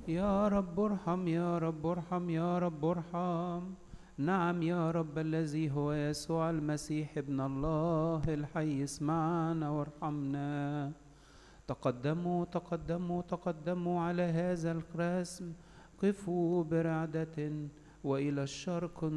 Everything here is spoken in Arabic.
يا رب ارحم يا رب ارحم يا رب ارحم. نعم يا رب الذي هو يسوع المسيح ابن الله الحي اسمعنا وارحمنا. تقدموا تقدموا تقدموا على هذا الرسم، قفوا برعدة وإلى الشرق